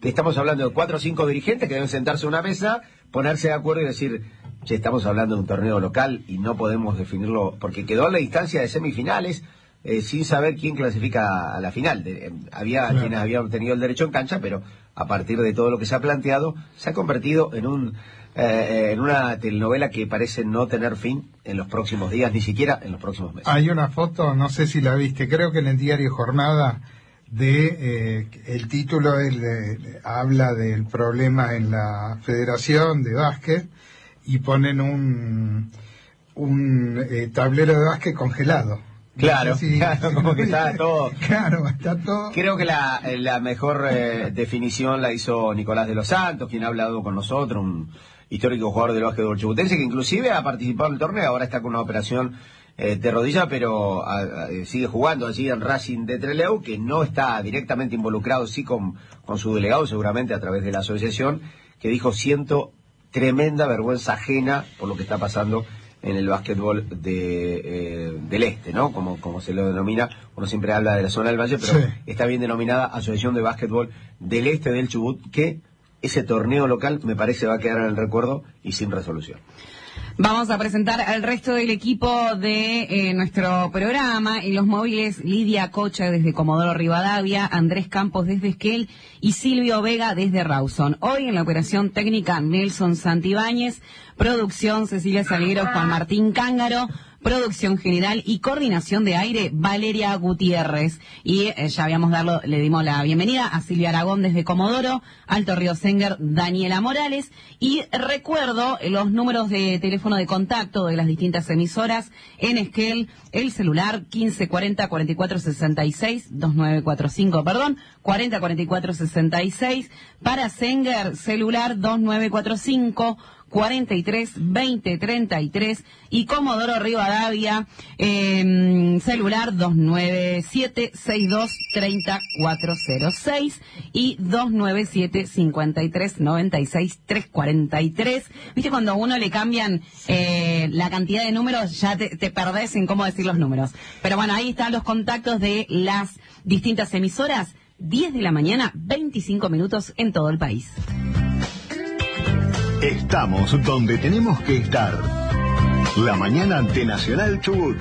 estamos hablando de 4 o 5 dirigentes que deben sentarse a una mesa, ponerse de acuerdo y decir, che, estamos hablando de un torneo local y no podemos definirlo, porque quedó a la distancia de semifinales, sin saber quién clasifica a la final. Había quienes habían obtenido el derecho en cancha, pero a partir de todo lo que se ha planteado, se ha convertido en una telenovela que parece no tener fin en los próximos días, ni siquiera en los próximos meses. Hay una foto, no sé si la viste, creo que en el diario Jornada, el título habla del problema en la Federación de Básquet y ponen un tablero de básquet congelado. Claro, no sé si... claro, como que está todo. Claro, está todo. Creo que la mejor definición la hizo Nicolás de los Santos, quien ha hablado con nosotros, un histórico jugador del básquetbol chubutense, que inclusive ha participado en el torneo, ahora está con una operación de rodilla, pero sigue jugando allí en Racing de Trelew, que no está directamente involucrado, sí con su delegado, seguramente a través de la asociación, que dijo, siento tremenda vergüenza ajena por lo que está pasando en el básquetbol del este, ¿no? Como se lo denomina, uno siempre habla de la zona del Valle, pero sí, está bien denominada Asociación de Básquetbol del Este del Chubut, que ese torneo local me parece va a quedar en el recuerdo y sin resolución. Vamos a presentar al resto del equipo de nuestro programa. En los móviles, Lidia Cocha desde Comodoro Rivadavia, Andrés Campos desde Esquel y Silvio Vega desde Rawson. Hoy en la operación técnica, Nelson Santibáñez, producción Cecilia Salguero, Juan Martín Cángaro, producción general y coordinación de aire, Valeria Gutiérrez. Y le dimos la bienvenida a Silvia Aragón desde Comodoro, Alto Río Senger, Daniela Morales. Y recuerdo los números de teléfono de contacto de las distintas emisoras. En Esquel, el celular 1540-4466, 2945, 404466. Para Senger, celular 2945, 43-20-33 y Comodoro Rivadavia, celular 297-62-30-406 y 297-53-96-343. Viste, cuando a uno le cambian la cantidad de números, ya te perdés en cómo decir los números. Pero bueno, ahí están los contactos de las distintas emisoras. 10 de la mañana, 25 minutos en todo el país. Estamos donde tenemos que estar. La mañana de Nacional Chubut.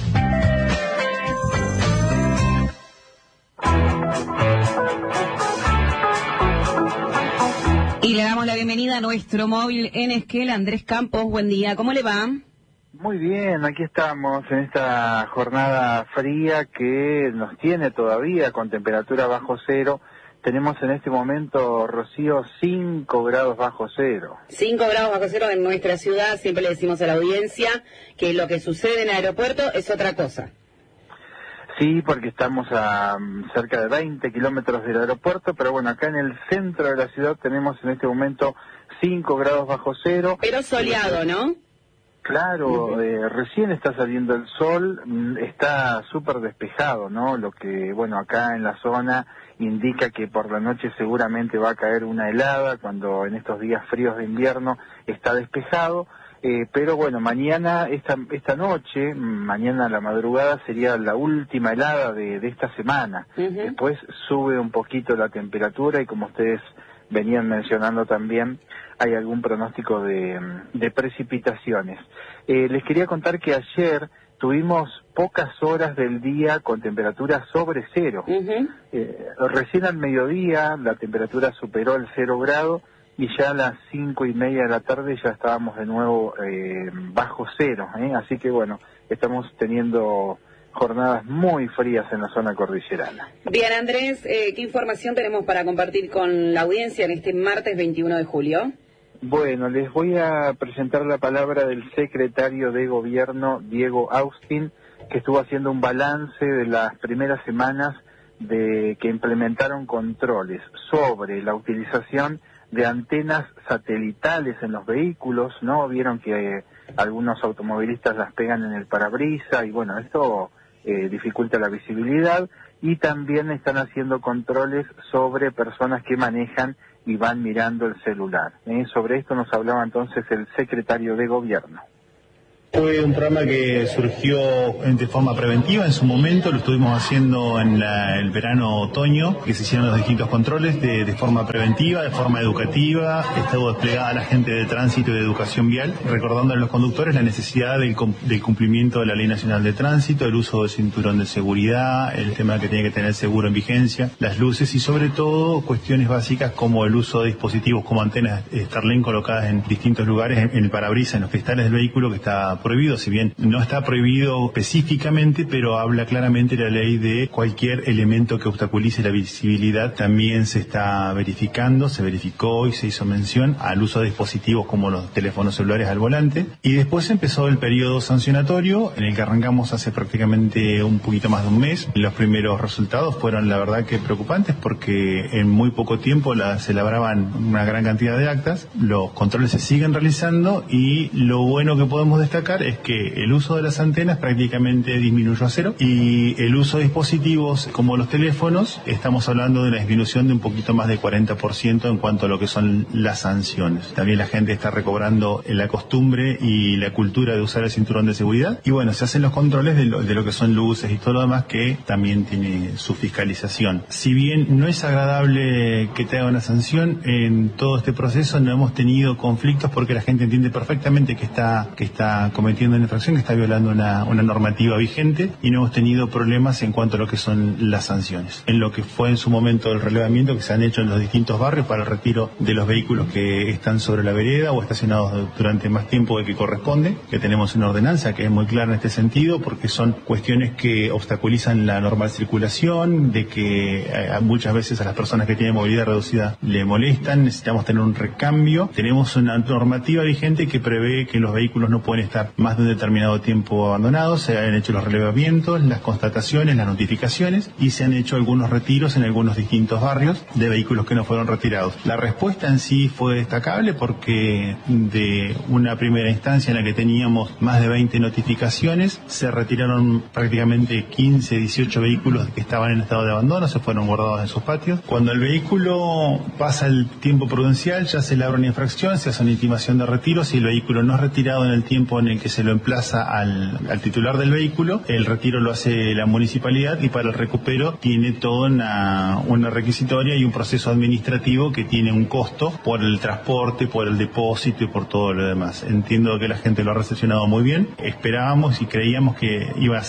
Y le damos la bienvenida a nuestro móvil en Esquel, Andrés Campos. Buen día, ¿cómo le va? Muy bien, aquí estamos en esta jornada fría que nos tiene todavía con temperatura bajo cero. Tenemos en este momento, Rocío, 5 grados bajo cero. 5 grados bajo cero en nuestra ciudad. Siempre le decimos a la audiencia que lo que sucede en el aeropuerto es otra cosa. Sí, porque estamos a cerca de 20 kilómetros del aeropuerto, pero bueno, acá en el centro de la ciudad tenemos en este momento 5 grados bajo cero. Pero soleado, ¿no? Claro, recién está saliendo el sol, está súper despejado, ¿no? Lo que, bueno, acá en la zona indica que por la noche seguramente va a caer una helada, cuando en estos días fríos de invierno está despejado, pero bueno, mañana, esta noche, mañana a la madrugada sería la última helada de esta semana. Después sube un poquito la temperatura y como ustedes venían mencionando también, hay algún pronóstico de precipitaciones. Les quería contar que ayer tuvimos pocas horas del día con temperatura sobre cero. Recién al mediodía la temperatura superó el 0 grado y ya a las 5:30 de la tarde ya estábamos de nuevo bajo cero. Así que bueno, estamos teniendo jornadas muy frías en la zona cordillerana. Bien, Andrés, ¿qué información tenemos para compartir con la audiencia en este martes 21 de julio? Bueno, les voy a presentar la palabra del secretario de Gobierno, Diego Austin, que estuvo haciendo un balance de las primeras semanas que implementaron controles sobre la utilización de antenas satelitales en los vehículos, ¿no? Vieron que algunos automovilistas las pegan en el parabrisas y bueno, esto dificulta la visibilidad, y también están haciendo controles sobre personas que manejan y van mirando el celular. Sobre esto nos hablaba entonces el secretario de Gobierno. Fue un programa que surgió de forma preventiva en su momento, lo estuvimos haciendo en el verano-otoño, que se hicieron los distintos controles de forma preventiva, de forma educativa, estuvo desplegada la gente de tránsito y de educación vial, recordando a los conductores la necesidad del cumplimiento de la Ley Nacional de Tránsito, el uso del cinturón de seguridad, el tema que tiene que tener el seguro en vigencia, las luces y sobre todo cuestiones básicas como el uso de dispositivos como antenas Starlink colocadas en distintos lugares en el parabrisas, en los cristales del vehículo, que está prohibido, si bien no está prohibido específicamente, pero habla claramente la ley de cualquier elemento que obstaculice la visibilidad. También se está verificando, se verificó y se hizo mención al uso de dispositivos como los teléfonos celulares al volante. Y después empezó el periodo sancionatorio, en el que arrancamos hace prácticamente un poquito más de un mes. Los primeros resultados fueron la verdad que preocupantes, porque en muy poco tiempo se labraban una gran cantidad de actas. Los controles se siguen realizando y lo bueno que podemos destacar es que el uso de las antenas prácticamente disminuyó a cero, y el uso de dispositivos como los teléfonos, estamos hablando de una disminución de un poquito más de 40% en cuanto a lo que son las sanciones. También la gente está recobrando la costumbre y la cultura de usar el cinturón de seguridad, y bueno, se hacen los controles de lo que son luces y todo lo demás, que también tiene su fiscalización. Si bien no es agradable que te haga una sanción, en todo este proceso no hemos tenido conflictos, porque la gente entiende perfectamente que está cometiendo una infracción, que está violando una normativa vigente, y no hemos tenido problemas en cuanto a lo que son las sanciones. En lo que fue en su momento el relevamiento que se han hecho en los distintos barrios para el retiro de los vehículos que están sobre la vereda o estacionados durante más tiempo del que corresponde, que tenemos una ordenanza que es muy clara en este sentido, porque son cuestiones que obstaculizan la normal circulación, de que muchas veces a las personas que tienen movilidad reducida le molestan, necesitamos tener un recambio. Tenemos una normativa vigente que prevé que los vehículos no pueden estar más de un determinado tiempo abandonados. Se han hecho los relevamientos, las constataciones, las notificaciones, y se han hecho algunos retiros en algunos distintos barrios de vehículos que no fueron retirados. La respuesta en sí fue destacable, porque de una primera instancia en la que teníamos más de 20 notificaciones, se retiraron prácticamente 15, 18 vehículos que estaban en estado de abandono, se fueron guardados en sus patios. Cuando el vehículo pasa el tiempo prudencial, ya se labra una infracción, se hace una intimación de retiro. Si el vehículo no es retirado en el tiempo en el que se lo emplaza al titular del vehículo, el retiro lo hace la municipalidad, y para el recupero tiene toda una requisitoria y un proceso administrativo que tiene un costo por el transporte, por el depósito y por todo lo demás. Entiendo que la gente lo ha recepcionado muy bien. Esperábamos y creíamos que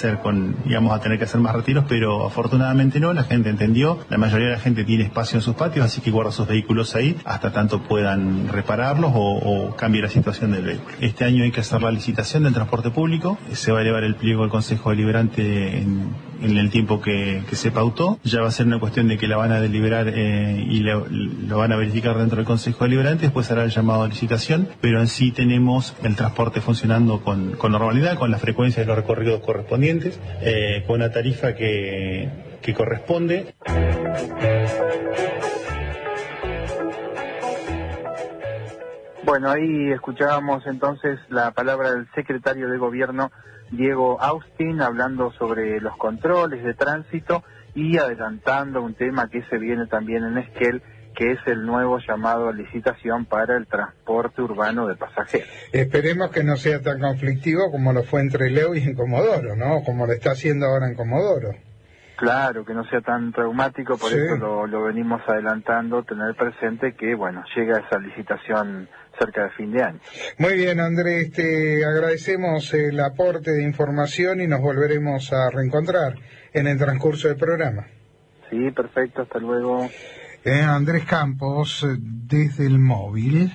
íbamos a tener que hacer más retiros, pero afortunadamente no, la gente entendió. La mayoría de la gente tiene espacio en sus patios, así que guarda sus vehículos ahí hasta tanto puedan repararlos o cambie la situación del vehículo. Este año hay que hacer la licitación del transporte público, se va a elevar el pliego del Consejo Deliberante en el tiempo que se pautó. Ya va a ser una cuestión de que la van a deliberar y lo van a verificar dentro del Consejo Deliberante, después hará el llamado a licitación, pero en sí tenemos el transporte funcionando con normalidad, con la frecuencia de los recorridos correspondientes, con una tarifa que corresponde. Bueno, ahí escuchábamos entonces la palabra del secretario de Gobierno, Diego Austin, hablando sobre los controles de tránsito y adelantando un tema que se viene también en Esquel, que es el nuevo llamado a licitación para el transporte urbano de pasajeros. Esperemos que no sea tan conflictivo como lo fue entre Lewis y en Comodoro, ¿no? Como lo está haciendo ahora en Comodoro. Claro, que no sea tan traumático, por eso lo venimos adelantando, tener presente que, bueno, llega esa licitación cerca de fin de año. Muy bien, Andrés, te agradecemos el aporte de información y nos volveremos a reencontrar en el transcurso del programa. Sí, perfecto, hasta luego. Andrés Campos, desde el móvil.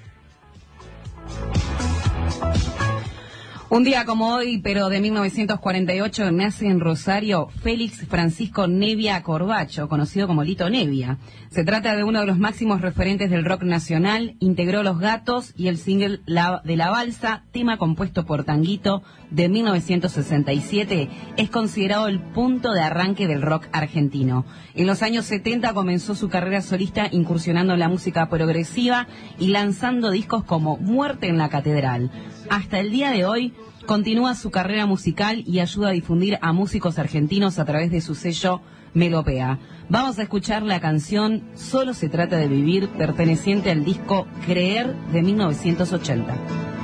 Un día como hoy, pero de 1948, nace en Rosario Félix Francisco Nevia Corbacho, conocido como Lito Nevia. Se trata de uno de los máximos referentes del rock nacional, integró Los Gatos y el single de La Balsa, tema compuesto por Tanguito de 1967, es considerado el punto de arranque del rock argentino. En los años 70 comenzó su carrera solista incursionando en la música progresiva y lanzando discos como Muerte en la Catedral. Hasta el día de hoy continúa su carrera musical y ayuda a difundir a músicos argentinos a través de su sello Melopea. Vamos a escuchar la canción Solo se trata de vivir, perteneciente al disco Creer de 1980.